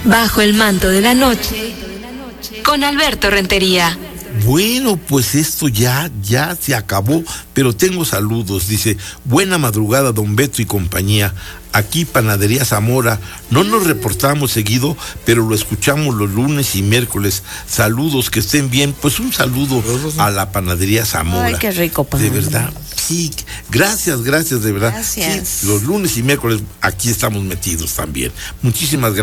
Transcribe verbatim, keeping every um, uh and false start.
Bajo el manto de la noche, con Alberto Rentería. Bueno, pues esto ya, ya se acabó, pero tengo saludos. Dice, buena madrugada, don Beto y compañía. Aquí Panadería Zamora, no nos reportamos seguido, pero lo escuchamos los lunes y miércoles. Saludos, que estén bien. Pues un saludo a la Panadería Zamora. Ay, qué rico pan. De verdad, sí, gracias, gracias, de verdad. Gracias. Sí, los lunes y miércoles aquí estamos metidos también. Muchísimas gracias.